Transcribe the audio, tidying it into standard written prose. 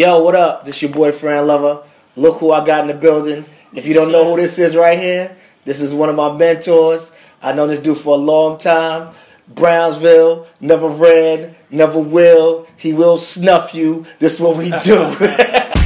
Yo, what up? This your boy Fran Lover. Look who I got in the building. If you don't know who this is right here, this is one of my mentors. I know this dude for a long time. Brownsville, never ran, never will. He will snuff you. This is what we do.